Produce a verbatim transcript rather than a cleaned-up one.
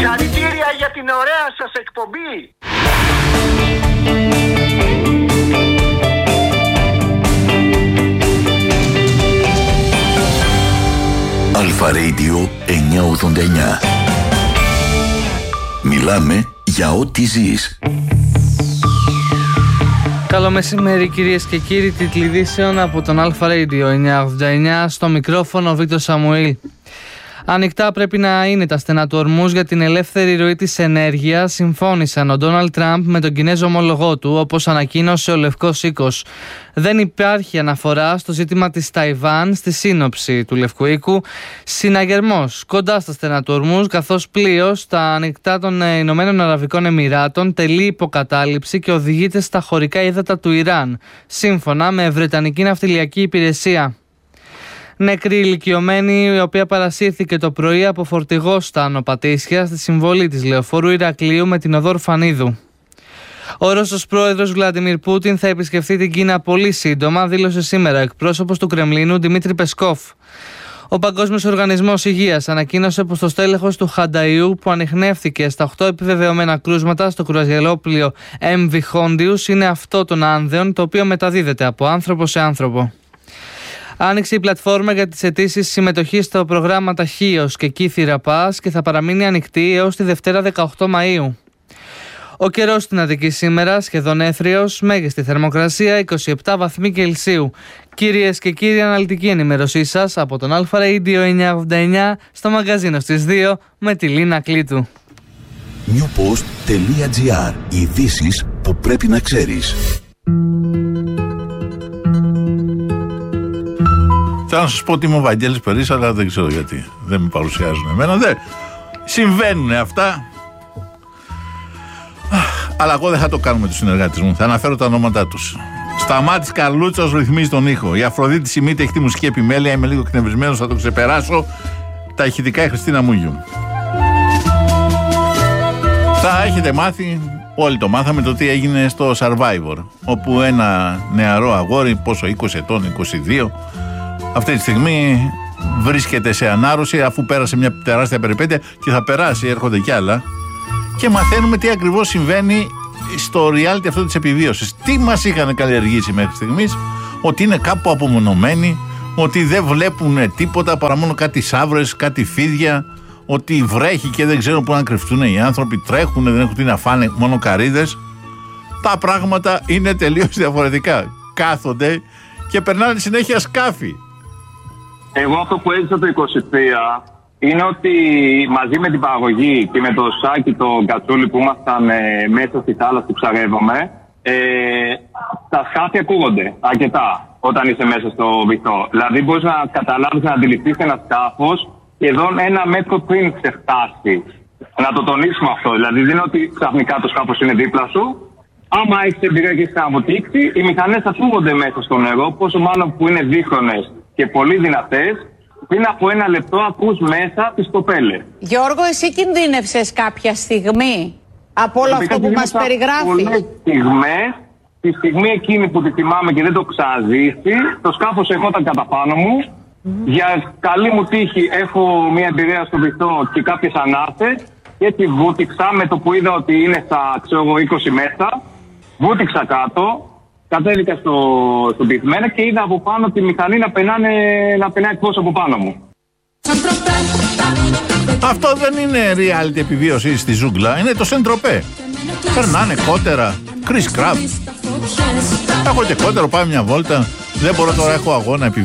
Συγχαρητήρια για την ωραία σας εκπομπή. Αλφα Radio εννιακόσια ογδόντα εννιά. Μιλάμε για ό,τι ζεις. Καλό μεσημέρι κυρίες και κύριοι, τίτλοι ειδήσεων από τον Αλφα Radio εννιακόσια ογδόντα εννιά, στο μικρόφωνο Βίκτορ Σαμουήλ. Ανοιχτά πρέπει να είναι τα στενά του Ορμούζ για την ελεύθερη ροή της ενέργειας, συμφώνησαν ο Ντόναλντ Τραμπ με τον Κινέζο ομολογό του, όπως ανακοίνωσε ο Λευκός Οίκος. Δεν υπάρχει αναφορά στο ζήτημα της Ταϊβάν στη σύνοψη του Λευκού Οίκου. Συναγερμός κοντά στα στενά του Ορμούζ, καθώς πλοίο στα ανοιχτά των Ηνωμένων Αραβικών Εμιράτων τελεί υποκατάληψη και οδηγείται στα χωρικά ύδατα του Ιράν, σύμφωνα με Βρετανική Ναυτιλιακή Υπηρεσία. Νεκρή ηλικιωμένη, η οποία παρασύρθηκε το πρωί από φορτηγό στα Άνω Πατήσια στη συμβολή της λεωφόρου Ηρακλείου με την οδό Ορφανίδου. Ο Ρώσος πρόεδρος Βλαντιμίρ Πούτιν θα επισκεφθεί την Κίνα πολύ σύντομα, δήλωσε σήμερα ο εκπρόσωπος του Κρεμλίνου Δημήτρη Πεσκόφ. Ο Παγκόσμιος Οργανισμός Υγείας ανακοίνωσε πως το στέλεχος του Χανταϊού, που ανιχνεύθηκε στα οκτώ επιβεβαιωμένα κρούσματα στο κρουαζιερόπλοιο εμ βι Χόντιους, είναι αυτό των άνδεων, το οποίο μεταδίδεται από άνθρωπο σε άνθρωπο. Άνοιξε η πλατφόρμα για τις αιτήσεις συμμετοχής στο πρόγραμμα Ταχύος και Κύθυρα Πας και θα παραμείνει ανοιχτή έως τη Δευτέρα δεκαοκτώ Μαΐου. Ο καιρός στην Αττική σήμερα σχεδόν έθριος, μέγιστη θερμοκρασία είκοσι επτά βαθμοί Κελσίου. Κυρίες και κύριοι, αναλυτική ενημέρωσή σας από τον Αλφα Radio εννιακόσια ογδόντα εννιά στο μαγκαζίνο στις δύο με τη Λίνα Κλήτου. newpost τελεία gr. Ειδήσεις που πρέπει να ξέρεις. Θέλω να σας πω ότι είμαι ο Βαγγέλης Περής, αλλά δεν ξέρω γιατί δεν με παρουσιάζουν εμένα. Δεν. Συμβαίνουν αυτά. Αλλά εγώ δεν θα το κάνω με τους συνεργάτες μου. Θα αναφέρω τα ονόματά τους. Σταμάτης Καρλούτσος ρυθμίζει τον ήχο. Η Αφροδίτη Σιμίτη έχει τη μουσική επιμέλεια. Είμαι λίγο εκνευρισμένος, θα το ξεπεράσω. Τα ηχητικά η Χριστίνα Μούγιου. Θα έχετε μάθει, όλοι το μάθαμε, το τι έγινε στο Survivor. Όπου ένα νεαρό αγόρι, πόσο, είκοσι ετών, είκοσι δύο, αυτή τη στιγμή βρίσκεται σε ανάρρωση αφού πέρασε μια τεράστια περιπέτεια και θα περάσει, έρχονται κι άλλα. Και μαθαίνουμε τι ακριβώς συμβαίνει στο reality αυτό της επιβίωσης. Τι μας είχαν καλλιεργήσει μέχρι στιγμής, ότι είναι κάπου απομονωμένοι, ότι δεν βλέπουν τίποτα παρά μόνο κάτι σαύρες, κάτι φίδια, ότι βρέχει και δεν ξέρουν πού να κρυφτούν οι άνθρωποι, τρέχουν, δεν έχουν τι να φάνε, μόνο καρύδες. Τα πράγματα είναι τελείως διαφορετικά. Κάθονται και περνάνε συνέχεια σκάφη. Εγώ αυτό που έζησα το είκοσι τρία είναι ότι μαζί με την παραγωγή και με το Σάκη, το Κατσούλη που ήμασταν ε, μέσα στη θάλασσα που ψαρεύομαι, ε, τα σκάφη ακούγονται αρκετά όταν είσαι μέσα στο βυθό. Δηλαδή μπορείς να καταλάβεις, να αντιληφθείς ένα σκάφος σχεδόν ένα μέτρο πριν σε φτάσει. Να το τονίσουμε αυτό. Δηλαδή δεν είναι ότι ξαφνικά το σκάφος είναι δίπλα σου. Άμα έχεις εμπειρία και έχεις αποτύξει, οι μηχανές ακούγονται μέσα στο νερό, πόσο μάλλον που είναι δίχρονες και πολύ δυνατές. Πριν από ένα λεπτό ακούς μέσα τις κοπέλες. Γιώργο, εσύ κινδύνευσες κάποια στιγμή από όλο αυτό που μας περιγράφει? Πολλές στιγμές, τη στιγμή εκείνη που τη θυμάμαι και δεν το ξαζήσει, το σκάφος ερχόταν κατά πάνω μου. Mm. Για καλή μου τύχη έχω μια εμπειρία στο βυθό και κάποιες ανάρτες. Και έτσι βούτυξα με το που είδα ότι είναι στα ξέρω, είκοσι μέσα. Βούτυξα κάτω. Κατέβηκα στο, στο πυθμένα και είδα από πάνω τη μηχανή να, πενάνε, να πενάει εκτός από πάνω μου. Αυτό δεν είναι reality επιβίωση στη ζούγκλα, είναι το Σεντροπέ. Περνάνε κότερα, Chris Crab. Έχω και κότερο, πάμε μια βόλτα. Δεν μπορώ τώρα, έχω αγώνα επιβίωση.